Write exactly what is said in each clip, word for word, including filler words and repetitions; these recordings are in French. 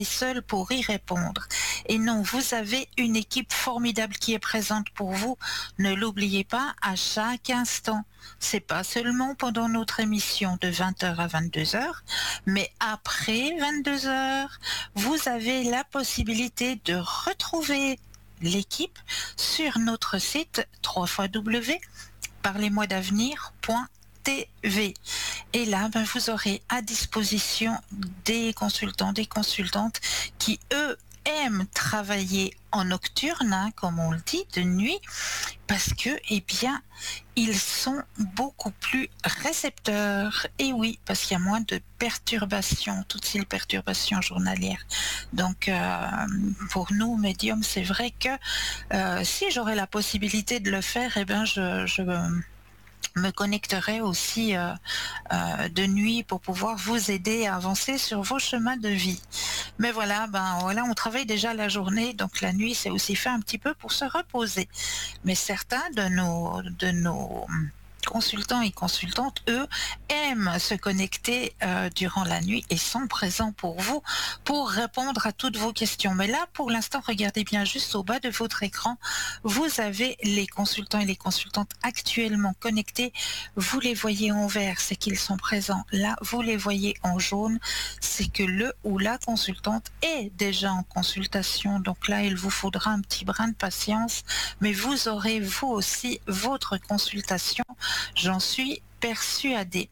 seul pour y répondre. Et non, vous avez une équipe formidable qui est présente pour vous. Ne l'oubliez pas à chaque instant. C'est pas seulement pendant notre émission de vingt heures à vingt-deux heures, mais après vingt-deux heures, vous avez la possibilité de retrouver l'équipe sur notre site w w w point parlez-moi d'avenir point t v. Et là, ben, vous aurez à disposition des consultants, des consultantes qui, eux, aiment travailler en nocturne, hein, comme on le dit, de nuit, parce que, eh bien, ils sont beaucoup plus récepteurs. Et oui, parce qu'il y a moins de perturbations, toutes ces perturbations journalières. Donc, euh, pour nous, médiums, c'est vrai que euh, si j'aurais la possibilité de le faire, eh bien, je... je me connecterai aussi euh, euh, de nuit pour pouvoir vous aider à avancer sur vos chemins de vie. Mais voilà, ben voilà, on travaille déjà la journée, donc la nuit c'est aussi fait un petit peu pour se reposer. Mais certains de nos de nos consultants et consultantes, eux, aiment se connecter euh, durant la nuit et sont présents pour vous pour répondre à toutes vos questions. Mais là, pour l'instant, regardez bien juste au bas de votre écran, vous avez les consultants et les consultantes actuellement connectés. Vous les voyez en vert, c'est qu'ils sont présents. Là, vous les voyez en jaune, c'est que le ou la consultante est déjà en consultation. Donc là, il vous faudra un petit brin de patience, mais vous aurez vous aussi votre consultation. J'en suis persuadée.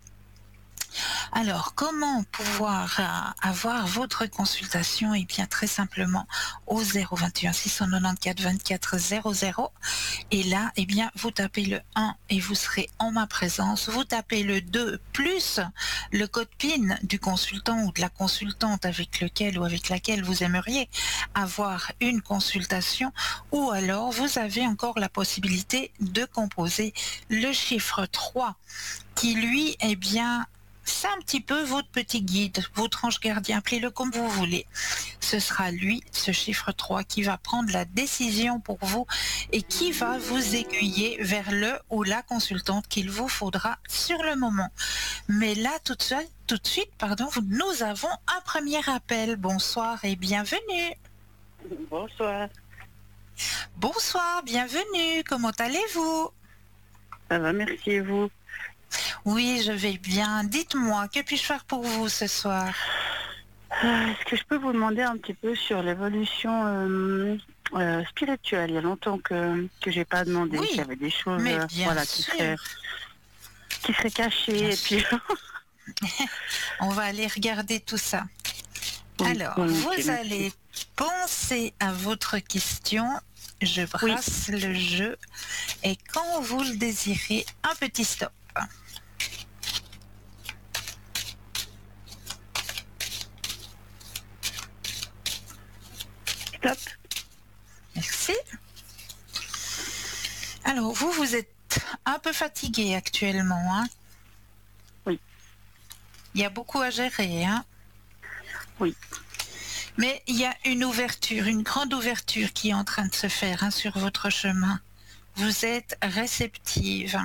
Alors, comment pouvoir euh, avoir votre consultation? Eh bien, très simplement, au zéro vingt et un six cent quatre-vingt-quatorze vingt-quatre zéro zéro. Et là, eh bien, vous tapez le un et vous serez en ma présence. Vous tapez le deux plus le code P I N du consultant ou de la consultante avec lequel ou avec laquelle vous aimeriez avoir une consultation. Ou alors, vous avez encore la possibilité de composer le chiffre trois qui, lui, eh bien, c'est un petit peu votre petit guide, votre ange gardien, appelez-le comme vous voulez. Ce sera lui, ce chiffre trois, qui va prendre la décision pour vous et qui va vous aiguiller vers le ou la consultante qu'il vous faudra sur le moment. Mais là, tout de suite, tout de suite pardon, nous avons un premier appel. Bonsoir et bienvenue. Bonsoir. Bonsoir, bienvenue. Comment allez-vous? Ça va, merci, et vous? Oui, je vais bien. Dites-moi, que puis-je faire pour vous ce soir? Euh, Est-ce que je peux vous demander un petit peu sur l'évolution euh, euh, spirituelle? Il y a longtemps que que j'ai pas demandé, Oui, qu'il y avait des choses mais euh, bien voilà, qui sûr. seraient, qui seraient cachées. Bien Et puis, On va aller regarder tout ça. oui, Alors, volontiers, vous merci. allez penser à votre question. Je brasse Oui. le jeu et quand vous le désirez, un petit stop. Stop. Merci. Alors, vous, vous êtes un peu fatigué actuellement, hein? Oui. Il y a beaucoup à gérer, hein? Oui. Mais il y a une ouverture, une grande ouverture qui est en train de se faire, hein, sur votre chemin. Vous êtes réceptive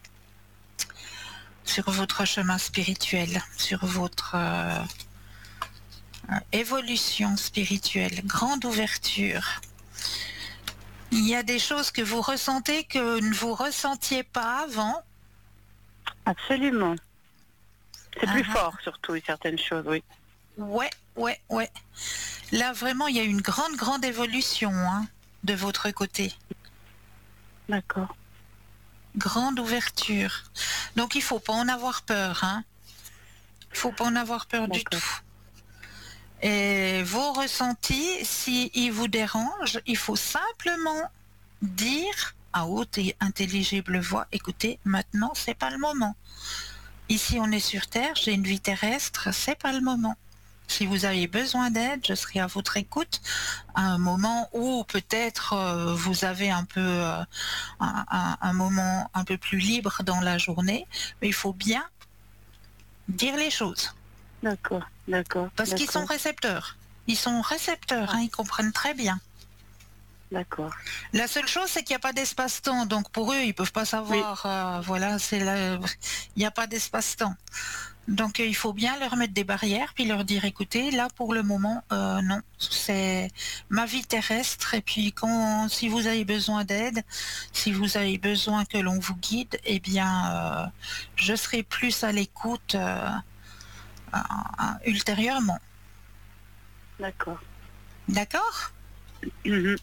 sur votre chemin spirituel, sur votre euh, euh, évolution spirituelle, grande ouverture. Il y a des choses que vous ressentez que ne vous ressentiez pas avant. Absolument. C'est plus Ah, fort, surtout, certaines choses, oui. ouais, ouais, ouais. Là, vraiment, il y a une grande, grande évolution, hein, de votre côté. D'accord. Grande ouverture. Donc, il ne faut pas en avoir peur, hein. Il ne faut pas en avoir peur du tout. Et vos ressentis, s'ils vous dérangent, il faut simplement dire à haute et intelligible voix, écoutez, maintenant, c'est pas le moment. Ici, on est sur Terre, j'ai une vie terrestre, c'est pas le moment. Si vous avez besoin d'aide, je serai à votre écoute à un moment où peut-être euh, vous avez un peu euh, un, un, un moment un peu plus libre dans la journée, mais il faut bien dire les choses. D'accord, d'accord. Parce qu'ils sont récepteurs. Ils sont récepteurs, Ah. hein, ils comprennent très bien. D'accord. La seule chose, c'est qu'il n'y a pas d'espace-temps. Donc pour eux, ils ne peuvent pas savoir. Oui. Euh, voilà, c'est la... il n'y a pas d'espace-temps. Donc euh, il faut bien leur mettre des barrières, puis leur dire écoutez, là pour le moment, euh, non, c'est ma vie terrestre, et puis quand si vous avez besoin d'aide, si vous avez besoin que l'on vous guide, eh bien euh, je serai plus à l'écoute euh, euh, ultérieurement. D'accord. D'accord? Mhm.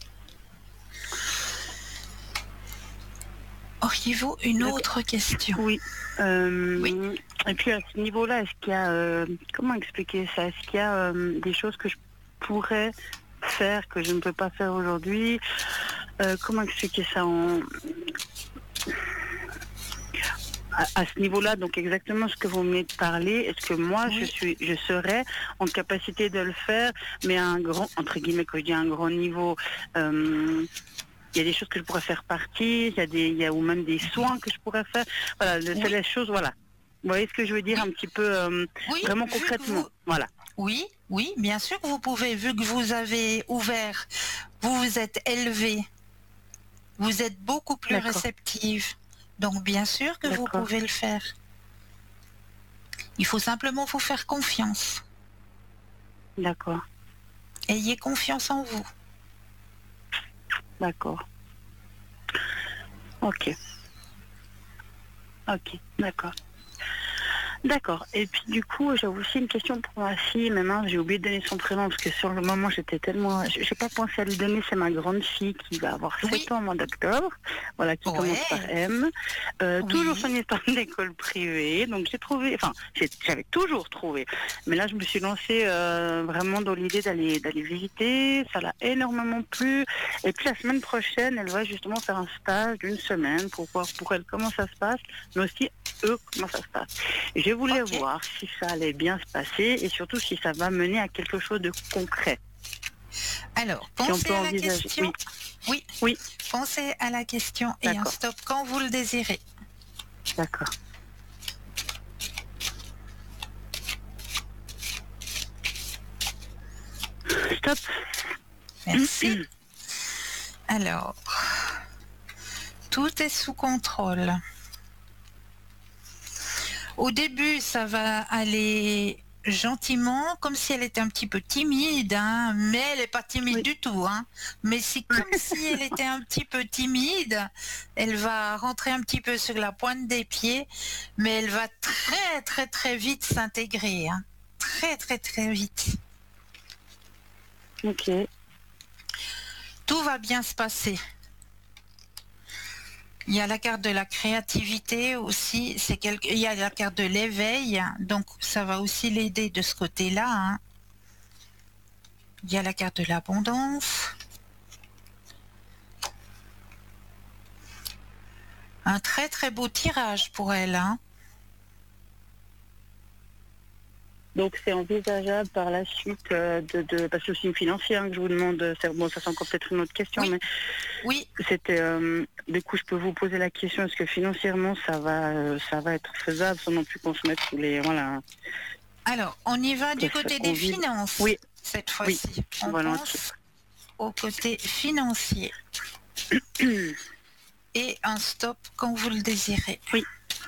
Auriez-vous une D'accord. autre question? Oui. Euh, Oui. Et puis à ce niveau-là, est-ce qu'il y a, euh, comment expliquer ça? Est-ce qu'il y a euh, des choses que je pourrais faire que je ne peux pas faire aujourd'hui? Euh, comment expliquer ça en... à, à ce niveau-là, donc exactement ce que vous venez de parler, est-ce que moi Oui. je suis, je serais en capacité de le faire, mais à un grand, entre guillemets, quand je dis un grand niveau, euh, il y a des choses que je pourrais faire partie, il y a des, il y a ou même des soins que je pourrais faire. Voilà, le- c'est Oui. les choses, voilà. Vous voyez ce que je veux dire Oui. un petit peu, euh, Oui, vraiment vu que concrètement. vous... Voilà. Oui, oui, bien sûr que vous pouvez, vu que vous avez ouvert, vous vous êtes élevé, vous êtes beaucoup plus D'accord. réceptive. Donc bien sûr que vous D'accord. pouvez le faire. Il faut simplement vous faire confiance. D'accord. Ayez confiance en vous. D'accord. Ok. Ok. D'accord. D'accord. Et puis du coup, j'avais aussi une question pour ma fille. Maintenant, j'ai oublié de donner son prénom parce que sur le moment, j'étais tellement... J'ai j'ai pas pensé à lui donner. C'est ma grande fille qui va avoir Oui. sept ans au mois d'octobre. Voilà, qui Ouais. commence par M. Euh, Oui. Toujours son histoire d'école privée. Donc j'ai trouvé... Enfin, j'ai- j'avais toujours trouvé. Mais là, je me suis lancée euh, vraiment dans l'idée d'aller d'aller visiter. Ça l'a énormément plu. Et puis la semaine prochaine, elle va justement faire un stage d'une semaine pour voir pour elle comment ça se passe, mais aussi eux comment ça se passe. Et je voulais Ok. voir si ça allait bien se passer et surtout si ça va mener à quelque chose de concret. Alors, Si on pensez peut à la envisager. question. Oui, Oui. oui, Pensez à la question et un d'accord, stop quand vous le désirez. d'accord. Stop. Merci. Alors, tout est sous contrôle. Au début, ça va aller gentiment, comme si elle était un petit peu timide, hein, mais elle n'est pas timide Oui. du tout. Hein. Mais c'est comme si elle était un petit peu timide. Elle va rentrer un petit peu sur la pointe des pieds, mais elle va très très très vite s'intégrer. Hein. Très très très vite. Ok, Tout va bien se passer. Il y a la carte de la créativité aussi, c'est quelque... il y a la carte de l'éveil, donc ça va aussi l'aider de ce côté-là. Hein. Il y a la carte de l'abondance. Un très très beau tirage pour elle. Hein. donc c'est envisageable par la suite euh, de, de... Parce que c'est une financière que je vous demande, c'est- bon ça c'est encore peut-être une autre question, Oui. mais Oui, c'était... euh, du coup je peux vous poser la question, est-ce que financièrement ça va, euh, ça va être faisable sans non plus qu'on se mette sous les... Voilà. alors on y va du Que ça côté des convide. finances Oui, cette oui, fois-ci. On volontiers. pense au côté financier. Et un stop quand vous le désirez. Oui.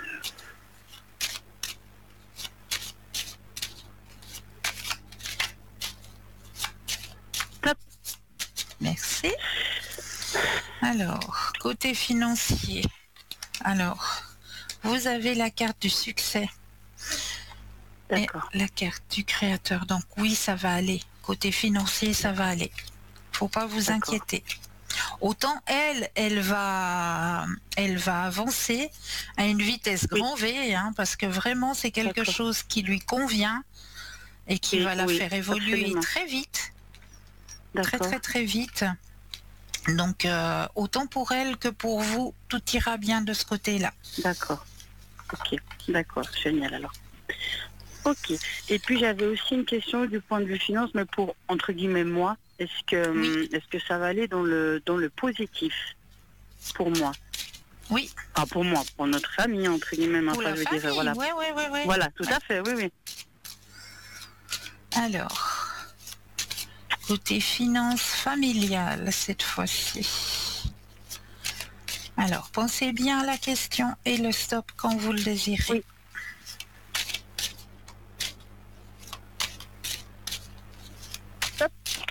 Stop. Merci. Alors, côté financier. Alors, vous avez la carte du succès et D'accord. la carte du créateur. Donc oui, ça va aller. Côté financier, ça va aller. Faut pas vous D'accord. inquiéter. Autant elle, elle va, elle va avancer à une vitesse Oui. grand V, hein, parce que vraiment c'est quelque D'accord. chose qui lui convient et qui Oui, va la oui, faire évoluer absolument. très vite, très D'accord. très très vite. Donc euh, autant pour elle que pour vous, tout ira bien de ce côté-là. D'accord. Ok. D'accord. Génial alors. Ok. Et puis j'avais aussi une question du point de vue finance, mais pour entre guillemets moi, est-ce que Oui. hum, est-ce que ça va aller dans le dans le positif pour moi? Oui. Enfin pour moi, pour notre famille entre guillemets. Pour Enfin, la je veux dire, famille, voilà. ouais, ouais, ouais, ouais. Voilà, tout Ouais. à fait. Oui, oui. Alors, côté finances familiales cette fois-ci. Alors, pensez bien à la question et le stop quand vous le désirez. Oui.